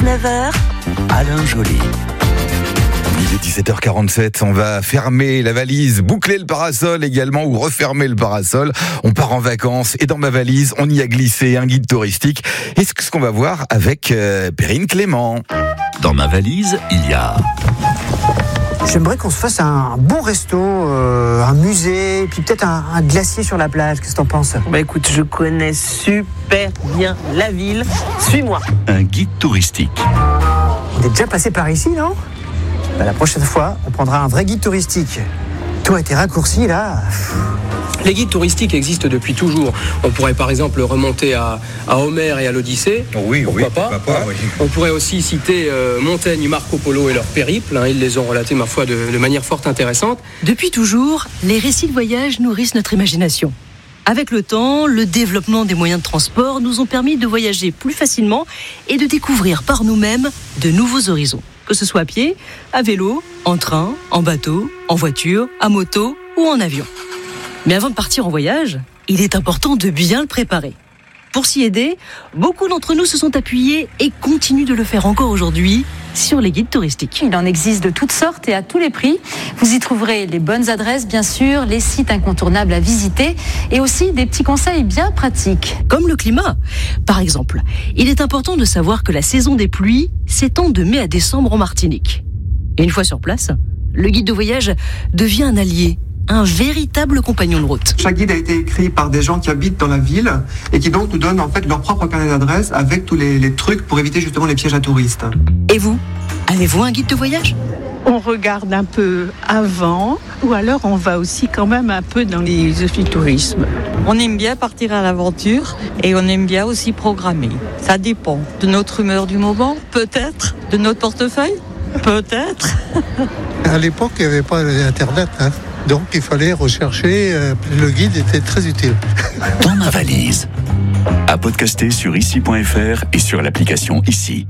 9h, Alain Joly. Il est 17h47, on va fermer la valise, boucler le parasol également ou refermer le parasol. On part en vacances et dans ma valise, on y a glissé un guide touristique. Et c'est ce qu'on va voir avec Perrine Clément. Dans ma valise, il y a... J'aimerais qu'on se fasse un bon resto, un musée, puis peut-être un glacier sur la plage. Qu'est-ce que t'en penses ? Bah écoute, je connais super bien la ville. Suis-moi. Un guide touristique. On est déjà passé par ici, non ? La prochaine fois, on prendra un vrai guide touristique. Tout a été raccourci, là. Les guides touristiques existent depuis toujours. On pourrait par exemple remonter à Homère et à l'Odyssée. Pourquoi pas. Oui. On pourrait aussi citer Montaigne, Marco Polo et leur périple. Ils les ont relatés, ma foi, de manière fort intéressante. Depuis toujours, les récits de voyage nourrissent notre imagination. Avec le temps, le développement des moyens de transport nous ont permis de voyager plus facilement et de découvrir par nous-mêmes de nouveaux horizons. Que ce soit à pied, à vélo, en train, en bateau, en voiture, à moto ou en avion. Mais avant de partir en voyage, il est important de bien le préparer. Pour s'y aider, beaucoup d'entre nous se sont appuyés et continuent de le faire encore aujourd'hui sur les guides touristiques. Il en existe de toutes sortes et à tous les prix. Vous y trouverez les bonnes adresses, bien sûr, les sites incontournables à visiter et aussi des petits conseils bien pratiques. Comme le climat. Par exemple, il est important de savoir que la saison des pluies s'étend de mai à décembre en Martinique. Et une fois sur place, le guide de voyage devient un allié, un véritable compagnon de route. Chaque guide a été écrit par des gens qui habitent dans la ville et qui donc nous donnent en fait leur propre carnet d'adresse avec tous les trucs pour éviter justement les pièges à touristes. Et vous, avez-vous un guide de voyage ? On regarde un peu avant ou alors on va aussi quand même un peu dans les officitourismes. On aime bien partir à l'aventure et on aime bien aussi programmer. Ça dépend de notre humeur du moment, peut-être, de notre portefeuille, peut-être. À l'époque, il n'y avait pas Internet, donc il fallait rechercher, le guide était très utile. Dans ma valise. À podcaster sur ici.fr et sur l'application Ici.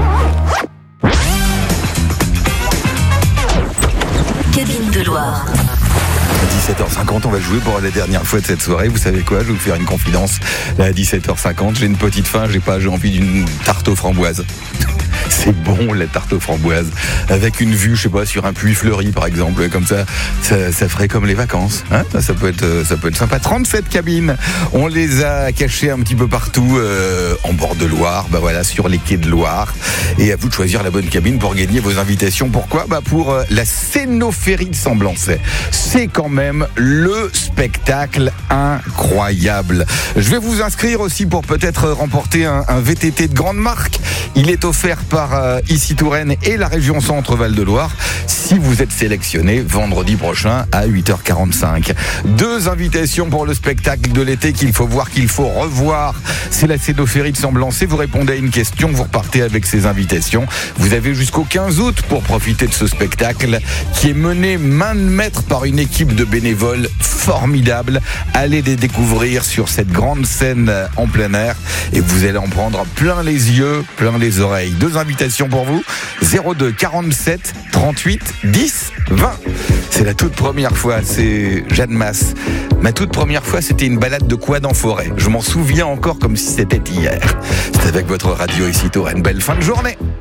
Cabine de Loire. À 17h50, on va jouer pour la dernière fois de cette soirée. Vous savez quoi ? Je vais vous faire une confidence. Là, à 17h50, j'ai une petite faim, j'ai envie d'une tarte aux framboises. C'est bon, la tarte aux framboises. Avec une vue, je sais pas, sur un puits fleuri, par exemple. Comme ça ferait comme les vacances. Ça peut être sympa. 37 cabines. On les a cachées un petit peu partout, en bord de Loire. Sur les quais de Loire. Et à vous de choisir la bonne cabine pour gagner vos invitations. Pourquoi ? Pour la Cénophérie de Semblançay. C'est quand même le spectacle incroyable. Je vais vous inscrire aussi pour peut-être remporter un VTT de grande marque. Il est offert par Ici Touraine et la région Centre Val-de-Loire si vous êtes sélectionné vendredi prochain à 8h45. 2 invitations pour le spectacle de l'été qu'il faut voir, qu'il faut revoir. C'est la Cénophérie de Semblançay. Vous répondez à une question, vous repartez avec ces invitations. Vous avez jusqu'au 15 août pour profiter de ce spectacle qui est mené main de maître par une équipe de bénévoles formidable. Allez les découvrir sur cette grande scène en plein air et vous allez en prendre plein les yeux, plein les oreilles. 2 invitations pour vous, 02 47 38 10 20. C'est la toute première fois, c'est Jeanne Masse. Ma toute première fois, c'était une balade de quad en forêt. Je m'en souviens encore comme si c'était hier. C'est avec votre radio Ici Touraine. Belle fin de journée.